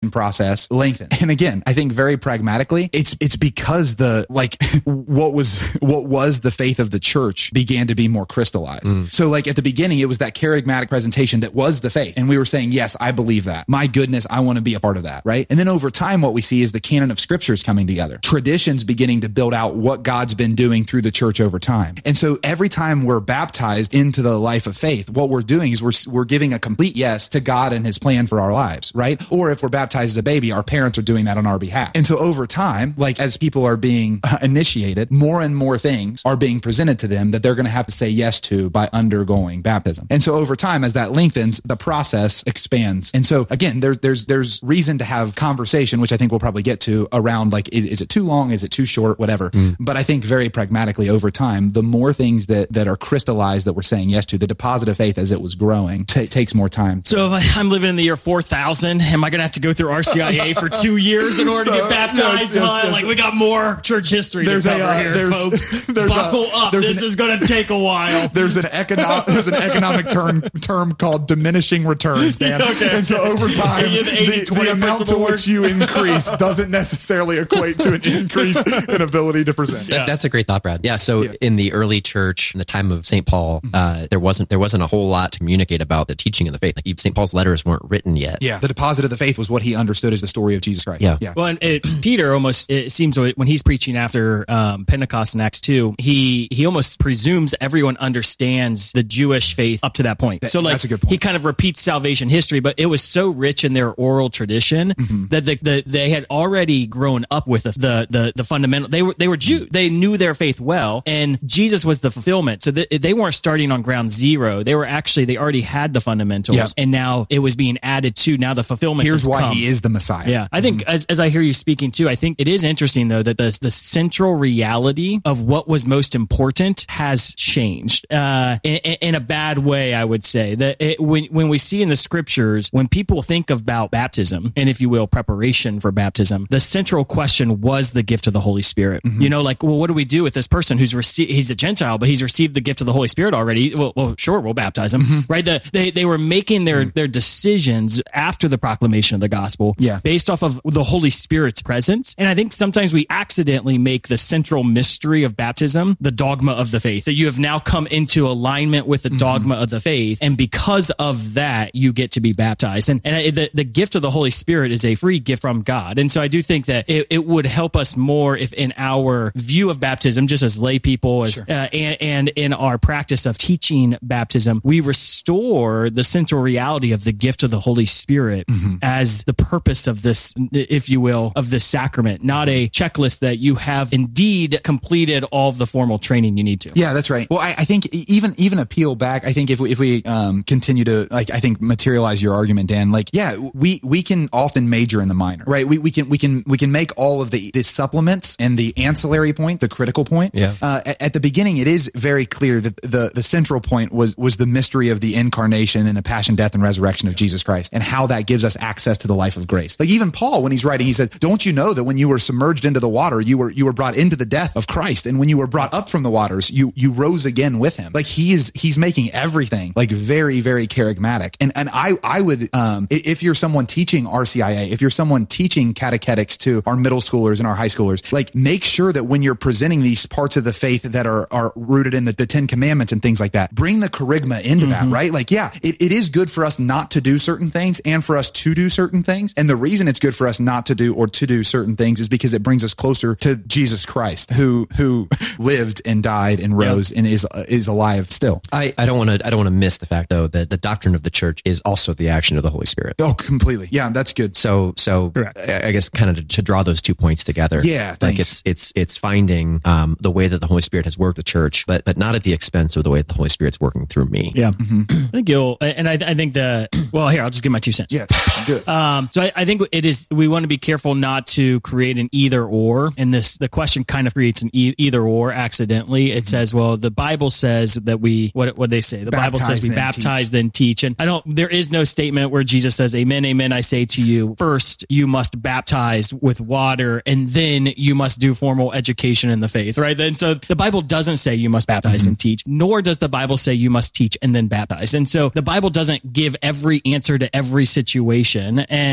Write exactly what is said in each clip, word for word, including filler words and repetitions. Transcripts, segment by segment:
sanctification process lengthened. And again, I think very pragmatically, it's it's because the like what was what was the faith of the church began to be more crystallized. Mm. So like at the beginning, it was that charismatic presentation that was the faith. And we were saying, yes, I believe that. My goodness, I want to be a part of that, right? And then over time, what we see is the canon of scriptures coming together. Traditions beginning to build out what God's been doing through the church over time. And so every time we're baptized into the life of faith, what we're doing is we're we're giving a complete yes to God and his plan for our lives, right? Or if we're baptized as a baby, our parents are doing that on our behalf. And so over time, like as people are being uh, initiated, more and more things are being presented to them that they're going to have to say yes to by undergoing baptism. And so over time, as that lengthens, the process expands. And so again, there's there's there's reason to have conversation, which I think we'll probably get to around like, is, is it too long? Is it too short? Whatever. Mm. But I think very pragmatically over time, the more things that, that are crystallized that we're saying yes to, the deposit of faith as it was growing t- takes more time. So if I'm living in the year four thousand, am I going to have to go through R C I A for two years in order so, to get baptized? Yes, yes, yes. Like we got more church history there's to cover a, uh, here, there's, folks. There's Buckle a, up. This an, is going to take a while. There's an economic there's an economic term term called diminishing returns, Dan. Okay. And so over time, the, the amount to which you increase doesn't necessarily equate to an increase in ability to present. Yeah. That's a great thought, Brad. Yeah. So yeah. in the early church, in the time of Saint Paul, uh, there wasn't there wasn't a whole lot to communicate about the teaching of the faith. Like even Saint Paul's letters weren't written yet. Yeah. The deposit of the faith was what he understood as the story of Jesus Christ. Yeah. yeah. Well, and it, Peter almost, it seems when he's preaching after um, Pentecost in Acts two, he he almost presumes everyone understands the Jewish faith up to that point. That, so like that's a good point. He kind of repeats salvation history, but it was so rich in their oral tradition mm-hmm. that the, the they had already grown up with the the the, the fundamental. They were they were Jew. They knew their faith well, and Jesus was the fulfillment. So th- they weren't starting on ground zero. They were actually they already had the fundamentals, yep. and now it was being added to. Now the fulfillment. Here's why come. he is the Messiah. Yeah, I think mm-hmm. as as I hear you speaking too, I think it is interesting though that the the central reality of what was most important has changed uh, in, in a bad way. I would say that it, when when we see in the scriptures, when people think about baptism and, if you will, preparation for baptism, the central question was the gift of the Holy Spirit. Mm-hmm. You know, like, well, what do we do with this person who's received? He's a Gentile, but he's received the gift of the Holy Spirit already. Well, well sure, we'll baptize him, mm-hmm. right? The, they they were making their mm-hmm. their decisions after the proclamation of the gospel, yeah. based off of the Holy Spirit's presence. And I think sometimes we accidentally make the central mystery of baptism the dogma of the faith, that you have now come into alignment with the mm-hmm. dogma of the faith, and because of that, you get to be baptized. And and the the gift of the Holy Spirit is a free gift from God. And so I do think that it, it would help us more if in our view of baptism, just as lay people, as, sure. uh, and, and in our practice of teaching baptism, we restore the central reality of the gift of the Holy Spirit mm-hmm. as the purpose of this, if you will, of this sacrament, not a checklist that you have indeed completed all of the formal training you need to. Yeah, that's right. Well, I, I think even even appeal back, I think if we, if we um, continue to, like, I think materialize your argument, Dan, like, yeah, we we can often major in the minor, right? We we can we can we can make all of the, the supplements and the ancillary point the critical point. Yeah. Uh, at, at the beginning, it is very clear that the the central point was was the mystery of the incarnation and the passion, death, and resurrection of Jesus Christ, and how that gives us access to the life of grace. Like even Paul, when he's writing, he said, "Don't you know that when you were submerged into the water, you were you were brought into the death of Christ, and when you were brought up from the waters, you you rose again with him." Like he is he's making everything like very very charismatic. And and I I would um if you're someone teaching R C I A, if you're someone teaching catechetics to our middle schoolers and our high schoolers, like make sure that when you're presenting these parts of the faith that are are rooted in the, the Ten Commandments and things like that, bring the charisma into mm-hmm. that, right? Like, yeah, it, it is good for us not to do certain things and for us to do certain things. And the reason it's good for us not to do or to do certain things is because it brings us closer to Jesus Christ, who who lived and died and rose yeah. and is uh, is alive still. I, I don't want to I don't want to miss the fact though that the doctrine of the church is also the action of the Holy Spirit. Oh, completely. Yeah, that's good. So so Correct. I guess kind of to, to draw those two points together. Yeah, like thanks. it's it's it's finding um, the way that the Holy Spirit has worked the church, but but not at the expense of the way that the Holy Spirit's working through me. Yeah, mm-hmm. I think you'll, and I, I think the well here I'll just give my two cents. Yeah, good. Um, so I, I think it is we want to be careful not to create an either or, and this the question kind of creates an e- either or accidentally. It mm-hmm. says, well, the Bible says that we what what they say. The baptize, Bible says we then baptize teach. then teach, and I don't. There is no statement where Jesus says, "Amen, amen, I say to you, first you must baptize with water, and then you must do formal education in the faith." Right? Then, so the Bible doesn't say you must baptize mm-hmm. and teach, nor does the Bible say you must teach and then baptize. And so the Bible doesn't give every answer to every situation. And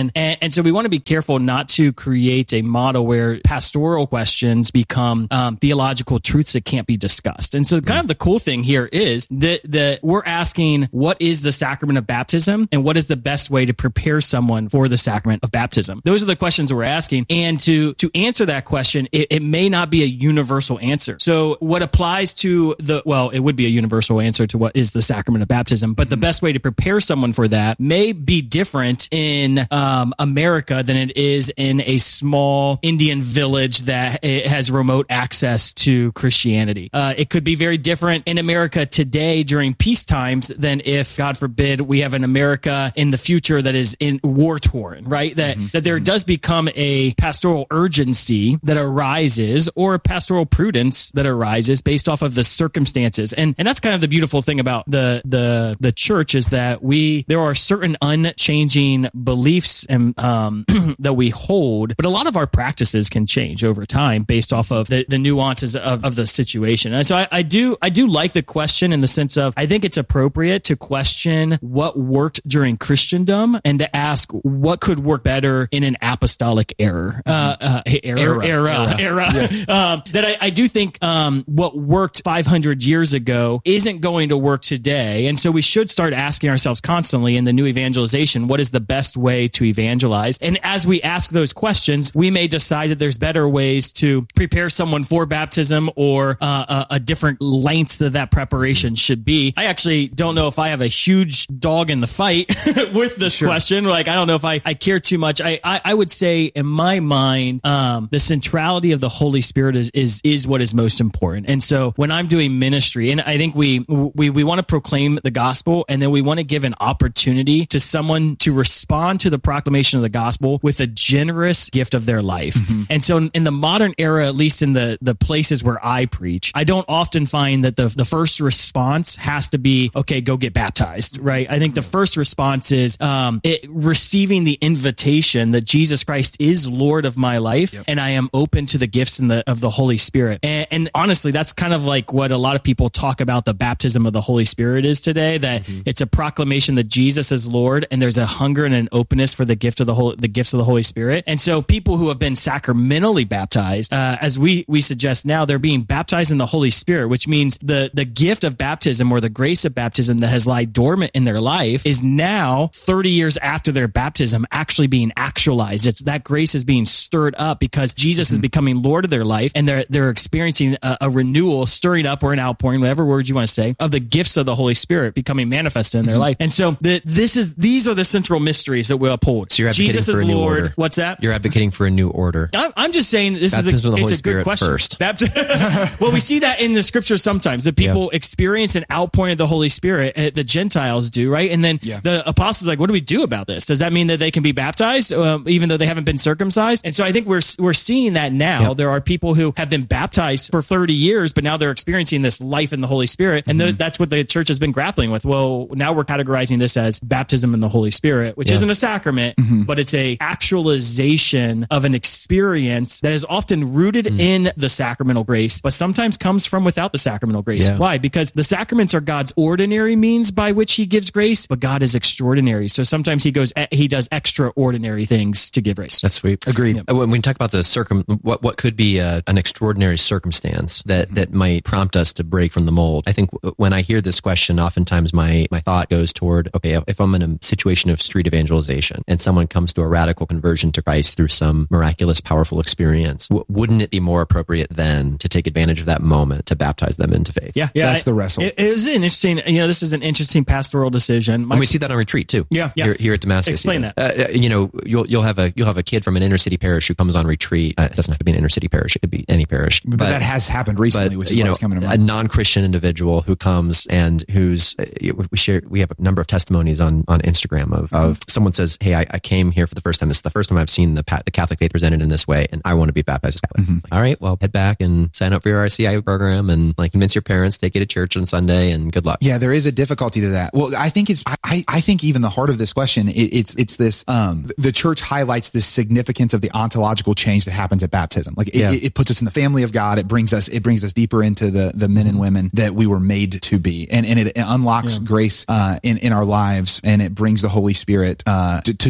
And, and, and so we want to be careful not to create a model where pastoral questions become um, theological truths that can't be discussed. And so kind of the cool thing here is that, that we're asking, what is the sacrament of baptism and what is the best way to prepare someone for the sacrament of baptism? Those are the questions that we're asking. And to, to answer that question, it, it may not be a universal answer. So what applies to the, well, it would be a universal answer to what is the sacrament of baptism, but the best way to prepare someone for that may be different in um, America than it is in a small Indian village that it has remote access to Christianity. Uh, it could be very different in America today during peace times than if, God forbid, we have an America in the future that is in war torn, right? That, mm-hmm. that there does become a pastoral urgency that arises or a pastoral prudence that arises based off of the circumstances. And, and that's kind of the beautiful thing about the, the, the church is that we, there are certain unchanging beliefs and, um, that we hold, but a lot of our practices can change over time based off of the, the nuances of, of the situation. And so I, I do, I do like the question in the sense of, I think it's appropriate to question what worked during Christendom and to ask what could work better in an apostolic error, uh, uh, era, era, era, era. era. Yeah. um, that I, I do think um, what worked five hundred years ago isn't going to work today. And so we should start asking ourselves constantly in the new evangelization, what is the best way to evangelize? And as we ask those questions, we may decide that there's better ways to prepare someone for baptism or uh, a, a different length that that preparation should be. I actually don't know if I have a huge dog in the fight with this sure. question. Like, I don't know if I, I care too much. I, I, I would say in my mind, um, the centrality of the Holy Spirit is, is, is what is most important. And so when I'm doing ministry, and I think we, we, we want to proclaim the gospel, and then we want to give an opportunity to someone to respond to the proclamation of the gospel with a generous gift of their life. Mm-hmm. And so in, in the modern era, at least in the, the places where I preach, I don't often find that the, the first response has to be, okay, go get baptized, right? I think the first response is um, it, receiving the invitation that Jesus Christ is Lord of my life, yep. and I am open to the gifts in the, of the Holy Spirit. And, and honestly, that's kind of like what a lot of people talk about the baptism of the Holy Spirit is today, that mm-hmm. it's a proclamation that Jesus is Lord, and there's a hunger and an openness for the gift of the Holy, the gifts of the Holy Spirit. And so people who have been sacramentally baptized, uh, as we, we suggest now, they're being baptized in the Holy Spirit, which means the, the gift of baptism or the grace of baptism that has lied dormant in their life is now thirty years after their baptism actually being actualized. It's that grace is being stirred up because Jesus mm-hmm. is becoming Lord of their life, and they're they're experiencing a, a renewal, stirring up or an outpouring, whatever word you want to say, of the gifts of the Holy Spirit becoming manifested in their mm-hmm. life. And so the, this is these are the central mysteries that we uphold. So you're advocating Jesus for is a new Lord. Order. What's that? You're advocating for a new order. I'm, I'm just saying this Baptism is a, of the Holy it's a Spirit good question. First. Baptism, well, we see that in the scriptures sometimes that people yeah. experience an outpouring of the Holy Spirit. Uh, the Gentiles do, right? And then yeah. the apostles are like, what do we do about this? Does that mean that they can be baptized um, even though they haven't been circumcised? And so I think we're we're seeing that now. Yep. There are people who have been baptized for thirty years, but now they're experiencing this life in the Holy Spirit, and mm-hmm. that's what the church has been grappling with. Well, now we're categorizing this as baptism in the Holy Spirit, which yeah. isn't a sacrament, mm-hmm. but it's a actualization of an experience that is often rooted mm-hmm. in the sacramental grace, but sometimes comes from without the sacramental grace. Yeah. Why? Because the sacraments are God's ordinary means by which He gives grace, but God is extraordinary. So sometimes He goes, He does extraordinary things to give grace. That's sweet. Agreed. Yeah. When we talk about the circum, what what could be a, an extraordinary circumstance that that might prompt us to break from the mold, I think when I hear this question, oftentimes my my thought goes toward, okay, if I'm in a situation of street evangelization and someone comes to a radical conversion to Christ through some miraculous, powerful experience, w- wouldn't it be more appropriate then to take advantage of that moment to baptize them into faith? Yeah, yeah. That's the wrestle. It, it was an interesting, you know, this is an interesting pastoral decision. My, and we see that on retreat too. Yeah, yeah. Here, here at Damascus. Explain even. that. Uh, you know, you'll you'll have a you'll have a kid from an inner city parish who comes on retreat. Uh, it doesn't have to be an inner city parish; it could be any parish. But, but that has happened recently, but, which is you why know, it's coming to a mind. non-Christian individual who comes and who's uh, we share. We have a number of testimonies on on Instagram of, mm-hmm. of someone says, "Hey, I, I came here for the first time. This is the first time I've seen the the Catholic faith presented in this way, and I want to be baptized as Catholic." Mm-hmm. Like, all right, well, head back and sign up for your R C I program, and like convince your parents, take you to church on Sunday, and good luck. Yeah, there is a difficulty to that. Well, I think it's, I, I think even the heart of this question, it, it's, it's this, um, the church highlights this significance of the ontological change that happens at baptism. Like it, yeah. it, it puts us in the family of God. It brings us, it brings us deeper into the, the men and women that we were made to be. And, and it, it unlocks yeah. grace, uh, in, in our lives, and it brings the Holy Spirit, uh, to, to,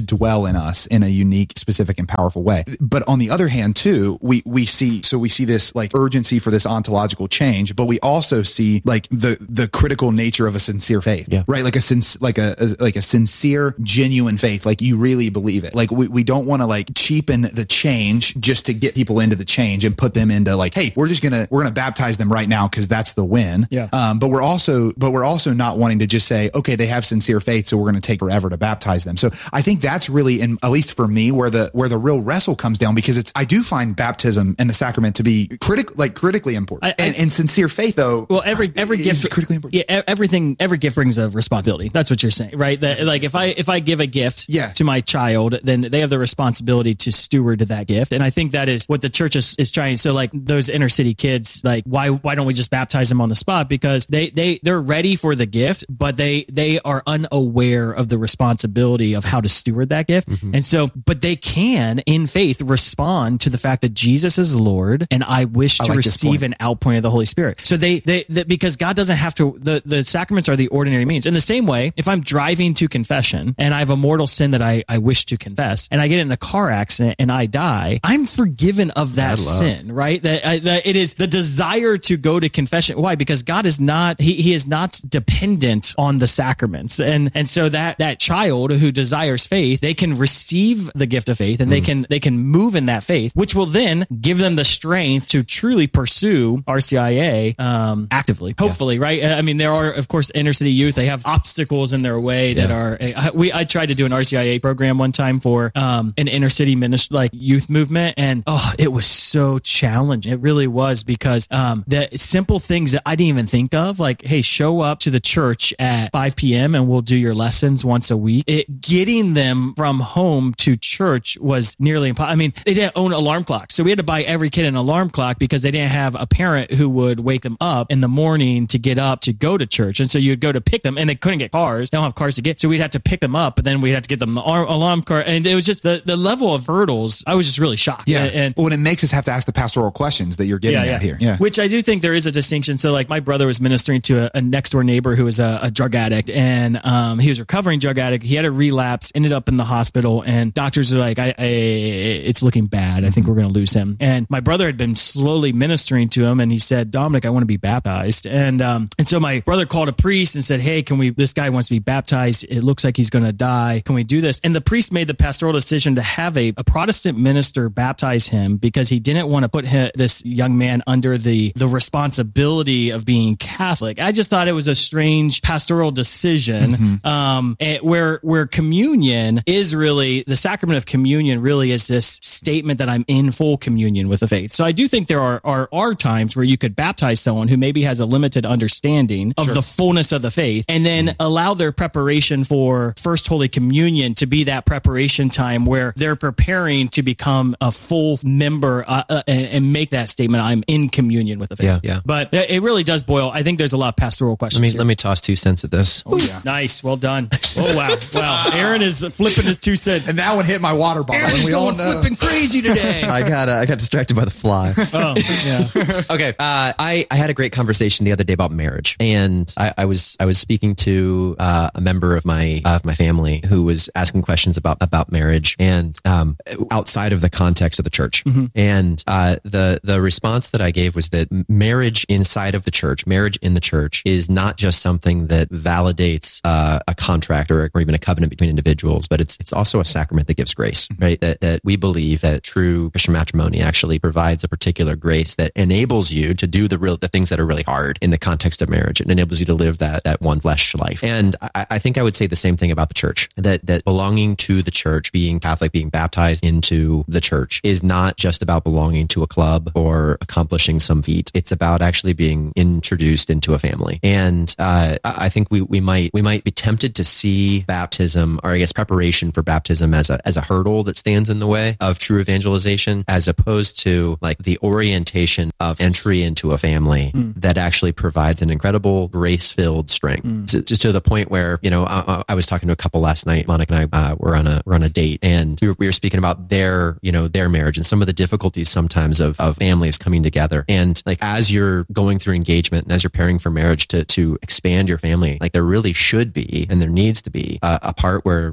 dwell in us in a unique, specific, and powerful way. But on the other hand, too, we we see so we see this like urgency for this ontological change, but we also see like the the critical nature of a sincere faith, yeah. right? Like a sense, like a, a like a sincere, genuine faith, like you really believe it. Like we, we don't want to like cheapen the change just to get people into the change and put them into like, hey, we're just gonna we're gonna baptize them right now because that's the win. Yeah. Um, but we're also but we're also not wanting to just say, okay, they have sincere faith, so we're going to take forever to baptize them. So I think that's really, in at least for me, where the where the real wrestle comes down, because it's I do find baptism and the sacrament to be critic like critically important. I, I, and, and sincere faith, though, well, every every gift is critically important. Yeah, everything every gift brings a responsibility. That's what you're saying, right? That like if I if I give a gift yeah. to my child, then they have the responsibility to steward that gift, and I think that is what the church is, is trying. So like those inner city kids, like why why don't we just baptize them on the spot? Because they they they're ready for the gift, but they they are unaware of the responsibility of how to steward that gift. Mm-hmm. And so, but they can in faith respond to the fact that Jesus is Lord and I wish to I like receive an outpouring of the Holy Spirit. So they, they, they, because God doesn't have to, the, the sacraments are the ordinary means. In the same way, if I'm driving to confession and I have a mortal sin that I, I wish to confess and I get in a car accident and I die, I'm forgiven of that sin, right? That, I, that it is the desire to go to confession. Why? Because God is not, he, he is not dependent on the sacraments. And, and so that, that child who desires faith, they can receive the gift of faith and mm. they can, they can move in that faith, which will then give them the strength to truly pursue R C I A, um, actively, hopefully, yeah. right? I mean, there are, of course, inner city youth, they have obstacles in their way that yeah. are, we, I tried to do an R C I A program one time for, um, an inner city ministry, like youth movement. And, oh, it was so challenging. It really was because, um, the simple things that I didn't even think of, like, hey, show up to the church at five p.m. and we'll do your lessons once a week. It, getting them from home to church was nearly impossible. I mean, they didn't own alarm clocks. So we had to buy every kid an alarm clock because they didn't have a parent who would wake them up in the morning to get up to go to church. And so you'd go to pick them and they couldn't get cars. They don't have cars to get. So we'd have to pick them up, but then we'd have to get them the alarm car. And it was just the, the level of hurdles. I was just really shocked. Yeah. And, well, and it makes us have to ask the pastoral questions that you're getting yeah, at yeah. here. Yeah. Which I do think there is a distinction. So like my brother was ministering to a, a next door neighbor who was a, a drug addict and, um, he was a recovering drug addict. He had a relapse, ended up in the hospital and doctors are like, I, I it's looking bad. I think we're going to lose him. And my brother had been slowly ministering to him and he said, Dominic, I want to be baptized. And, um, and so my brother called a priest and said, hey, can we, this guy wants to be baptized. It looks like he's going to die. Can we do this? And the priest made the pastoral decision to have a, a Protestant minister baptize him because he didn't want to put him, this young man under the, the responsibility of being Catholic. I just thought it was a strange pastoral decision, mm-hmm. um, where, where communion is really, the sacrament of communion really is this statement that I'm in full communion with the faith. So I do think there are, are, are times where you could baptize someone who maybe has a limited understanding of sure. the fullness of the faith and then mm-hmm. allow their preparation for First Holy Communion to be that preparation time where they're preparing to become a full member uh, uh, and, and make that statement, I'm in communion with the faith. Yeah, yeah. But it really does boil. I think there's a lot of pastoral questions. Let me, here. let me toss two cents at this. Oh, yeah. Nice. Well done. Oh, wow. Wow. Aaron is flipping his two cents. And that one hit my water bottle. Aaron is going flipping crazy today. I got uh, I got distracted by the fly. Oh, yeah. Okay. Uh, I, I had a great conversation the other day about marriage. And I, I was I was speaking to uh, a member of my uh, of my family who was asking questions about, about marriage and um, outside of the context of the church. Mm-hmm. And uh, the the response that I gave was that marriage inside of the church, marriage in the church, is not just something that validates uh, a contract or, or even a covenant between individuals, but it's it's also a sacrament that gives grace, right? That that we believe that true Christian matrimony actually provides a particular grace that enables you to do the real the things that are really hard in the context of marriage. It enables you to live that that one flesh life. And I, I think I would say the same thing about the church. That that belonging to the church, being Catholic, being baptized into the church, is not just about belonging to a club or accomplishing some feat. It's about actually being introduced into a family. And uh, I think we we might we might be tempted to see baptism, or I guess preparation for baptism, as a as a hurdle that stands in the way of true evangelization, as opposed to like the orientation of entry into a family mm. that actually provides an incredible grace-filled strength mm. to, to, to the point where, you know, I, I was talking to a couple last night. Monica and I uh, were on a were on a date, and we were, we were speaking about their you know their marriage and some of the difficulties sometimes of of families coming together. And like as you're going through engagement and as you're preparing for marriage to to expand your family, like there really should be and there needs to be a, a part where there's an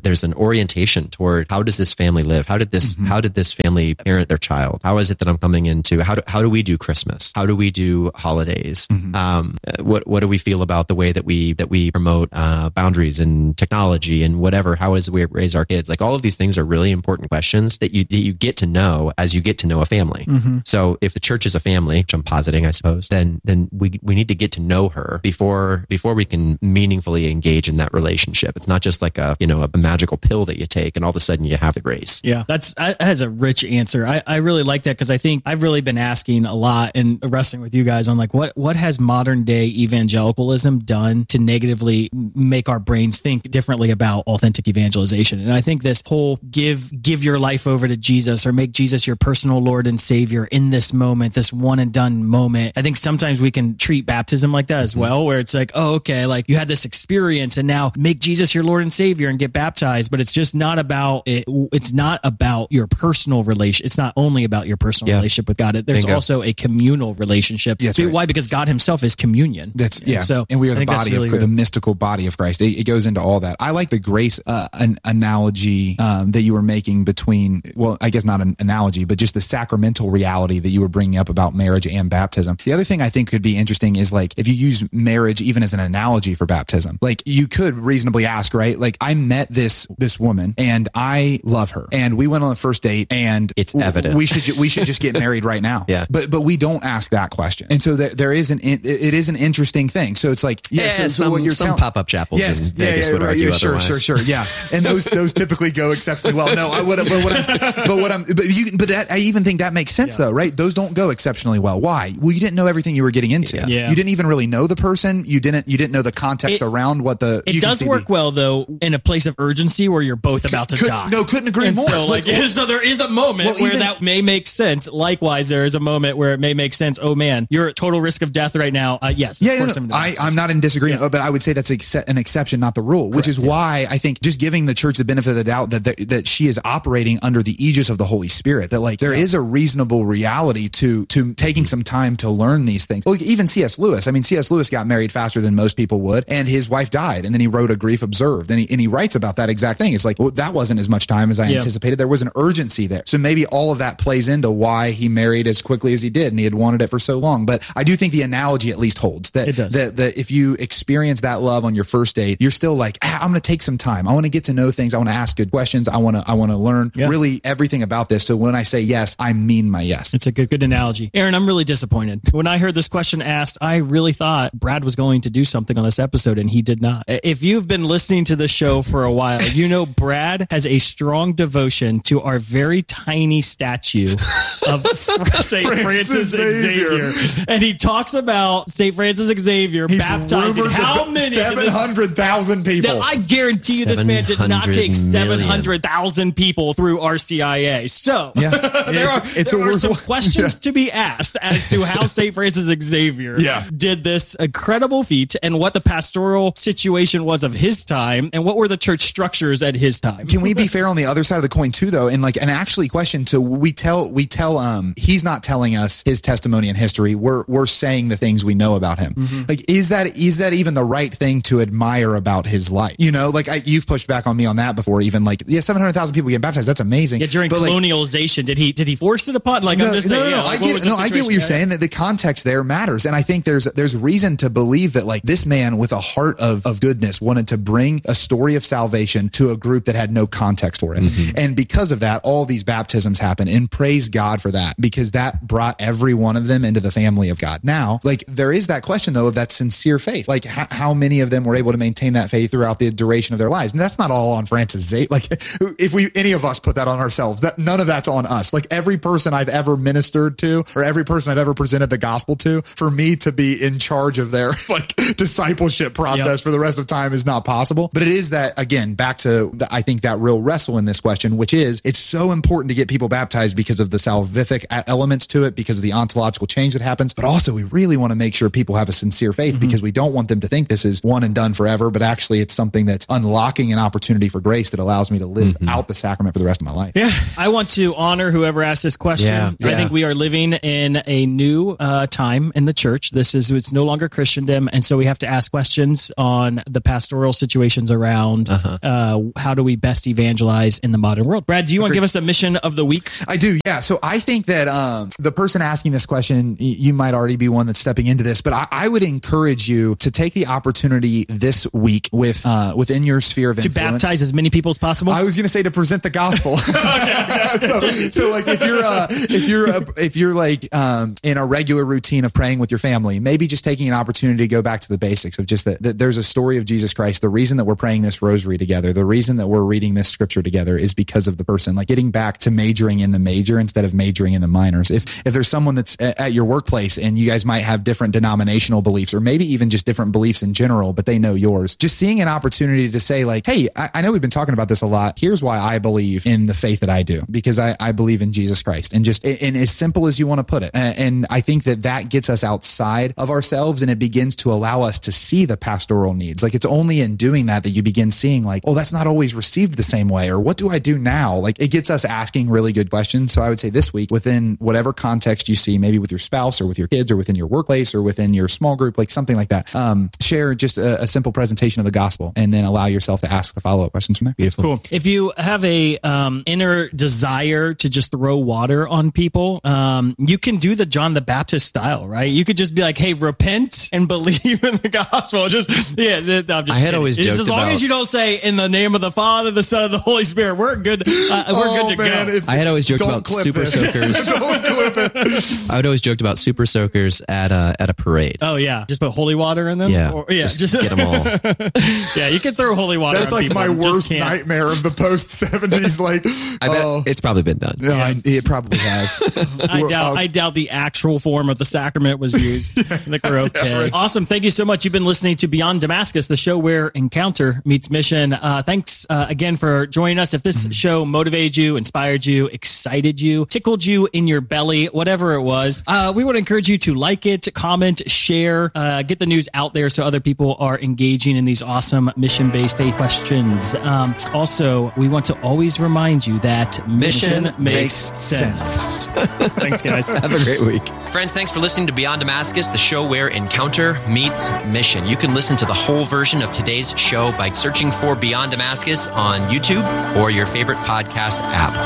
orientation toward how does this family live? How did this, mm-hmm. how did this family parent their child? How is it that I'm coming into? How do, how do we do Christmas? How do we do holidays? Mm-hmm. Um, what, what do we feel about the way that we, that we promote, uh, boundaries and technology and whatever? How is we raise our kids? Like all of these things are really important questions that you, that you get to know as you get to know a family. Mm-hmm. So if the church is a family, which I'm positing, I suppose, then, then we, we need to get to know her before, before we can meaningfully engage in that relationship. It's not just like a, you know, a magical pill that you take and all of a sudden you have the grace. Yeah. That's, that has a rich answer. I, I really like that because I think I've really been asking a lot and wrestling with you guys on like, what, what has modern day evangelicalism done to negatively make our brains think differently about authentic evangelization? And I think this whole give, give your life over to Jesus or make Jesus your personal Lord and Savior in this moment, this one and done moment. I think sometimes we can treat baptism like that as well, where it's like, oh, okay, like you had this experience and now make Jesus your Lord and Savior and get baptized. But it's just not about it. It's not about your personal relation. It's not only about your personal yeah. relationship with God. There's Bingo. also a communal relationship. Yes, so right. Why? Because God himself is communion. That's yeah. And so, and we are the body really of the mystical body of Christ. It, it goes into all that. I like the grace uh, an analogy um, that you were making between, well, I guess not an analogy, but just the sacramental reality that you were bringing up about marriage and baptism. The other thing I think could be interesting is like if you use marriage even as an analogy for baptism, like you could reasonably ask, right? Like I met this this woman and I love her, and we went on the first date, and it's evident we should we should just get married right now. Yeah, but but we don't ask that question, and so there, there is an it is an interesting thing. So it's like yeah, yeah so, some, so what you're some telling, pop up chapels yes, in Vegas yeah, yeah, would right, argue yeah, sure, otherwise. sure, sure, yeah, and those those typically go exceptionally well. No, I would, but what I'm but what I'm but you but that I even think that makes sense yeah. though, right? Those don't go exceptionally well. Why? Well, you didn't know everything you were getting into. Yeah. Yeah. You didn't even really know the person. You didn't you didn't know the context it, around what the. It does work the, well though in a place of urgency where you're both about to could, die. No, couldn't agree and more. So, like, well, so there is a moment well, where even, that may make sense. Likewise, there is a moment where it may make sense. Oh man, you're at total risk of death right now. Uh, yes, yeah, of course no, I'm, I, I'm not in disagreement, yeah. but I would say that's ex- an exception, not the rule. Which Correct, is yeah. why I think just giving the church the benefit of the doubt that that, that she is operating under the aegis of the Holy Spirit. That like there yeah. is a reasonable reality to to taking some time to learn these things. Well, even C S Lewis. I mean, C S Lewis got married faster than most people would, and his wife died, and then he wrote A Grief Observed, and he and he writes about that exact thing. It's like, well, that wasn't as much time as I yeah. anticipated. There was an urgency there, so maybe all of that plays into why he married as quickly as he did, and he had wanted it for so long. But I do think the analogy at least holds that it does. that that if you experience that love on your first date, you're still like, ah, I'm going to take some time. I want to get to know things. I want to ask good questions. I want to I want to learn yeah. really everything about this. So when I say yes, I mean my yes. It's a good good analogy, Aaron. I'm really disappointed when I heard this question asked. I really thought Brad was going to do something on this episode, and he did not. If you've been listening to the show for a while, you know Brad has a strong devotion to our very tiny statue of Saint Francis Xavier. Xavier. And he talks about Saint Francis Xavier He's baptizing how many? seven hundred thousand people. Now, I guarantee you this man did not take seven hundred thousand people through R C I A. So yeah. there it's, are, it's there a are some worthwhile. questions yeah. to be asked as to how Saint Francis Xavier yeah. did this incredible feat and what the pastoral situation was of his time and what were the church structures at his time. Can we be fair on the other side of the coin too, though? And like, and actually question, so we tell, we tell, um, he's not telling us his testimony and history. We're, we're saying the things we know about him. Mm-hmm. Like, is that, is that even the right thing to admire about his life? You know, like I, you've pushed back on me on that before, even like, yeah, seven hundred thousand people get baptized. That's amazing. Yeah, during but colonialization, like, did he, did he force it upon? Like, no, I'm just no, saying, no, no, yeah, like, I get, no, I get what you're yeah. saying, that the context there matters. And I think there's, there's reason to believe that like this man with a heart of, of goodness wanted to bring a story of salvation to a group that had no context for it. Mm-hmm. And because of that, all these baptisms happen, and praise God for that, because that brought every one of them into the family of God. Now, like there is that question though of that sincere faith. Like h- how many of them were able to maintain that faith throughout the duration of their lives? And that's not all on Francis Xavier. Like if we, any of us put that on ourselves, that none of that's on us. Like every person I've ever ministered to, or every person I've ever presented the gospel to, for me to be in charge of their like discipleship process yep. for the rest of time is not possible. But it is that, again, back to the, I think that real wrestle in this question, which is it's so important to get people baptized because of the salvific elements to it, because of the ontological change that happens. But also we really want to make sure people have a sincere faith, mm-hmm. because we don't want them to think this is one and done forever, but actually it's something that's unlocking an opportunity for grace that allows me to live mm-hmm. out the sacrament for the rest of my life. Yeah. I want to honor whoever asked this question. Yeah. I Yeah. think we are living in a new uh, time in the church. This is, it's no longer Christendom. And so we have to ask questions on the pastoral situations around uh-huh. uh, uh, how do we best evangelize in the modern world? Brad, do you want to give us a mission of the week? I do, yeah. So I think that um, the person asking this question, y- you might already be one that's stepping into this, but I, I would encourage you to take the opportunity this week with uh, within your sphere of To influence. baptize as many people as possible? I was going to say to present the gospel. so, so like if you're uh, if you're uh, if you're like um, in a regular routine of praying with your family, maybe just taking an opportunity to go back to the basics of just that, that there's a story of Jesus Christ. The reason that we're praying this rosary together, the reason that we're reading this scripture together is because of the person. Like getting back to majoring in the major instead of majoring in the minors. If if there's someone that's at, at your workplace and you guys might have different denominational beliefs or maybe even just different beliefs in general, but they know yours, just seeing an opportunity to say like, hey, I, I know we've been talking about this a lot. Here's why I believe in the faith that I do, because I, I believe in Jesus Christ, and just and as simple as you want to put it. And, and I think that that gets us outside of ourselves and it begins to allow us to see the pastoral needs. Like it's only in doing that that you begin seeing like, oh, that's not always received the same way, or what do I do now? Like it gets us asking really good questions. So I would say this week, within whatever context you see, maybe with your spouse or with your kids or within your workplace or within your small group, like something like that, um, share just a, a simple presentation of the gospel and then allow yourself to ask the follow-up questions from there. Beautiful. Cool. If you have a um, inner desire to just throw water on people, um, you can do the John the Baptist style, right? You could just be like, hey, repent and believe in the gospel. Just, yeah, no, I'm just I had kidding. always Just joked as long about- as you don't say in the name of the Father, the Son, and the Holy Spirit, we're good. Uh, we're Oh, good to man, go. if- I had always joked Don't about clip super it. soakers. Don't clip it. I would always joked about super soakers at a at a parade. Oh yeah, just put holy water in them. Yeah, or, yeah, just, just get them all. yeah. You can throw holy water. That's on like people, my you just worst can't. nightmare of the post seventies. Like, I bet oh, it's probably been done. no, I, it probably has. I We're- doubt. uh, I doubt the actual form of the sacrament was used. I think we're okay. Awesome. Thank you so much. You've been listening to Beyond Damascus, the show where encounter meets mission. Uh, thanks uh, again for joining us. If this show motivated you, inspired you, excited you, tickled you in your belly, whatever it was, uh, we would encourage you to like it, comment, share, uh, get the news out there so other people are engaging in these awesome mission-based faith questions. Um, also, we want to always remind you that mission, Mission makes makes sense. Thanks, guys. Have a great week. Friends, thanks for listening to Beyond Damascus, the show where encounter meets mission. You can listen to the whole version of today's show by searching for Beyond Damascus on YouTube or your favorite podcast app.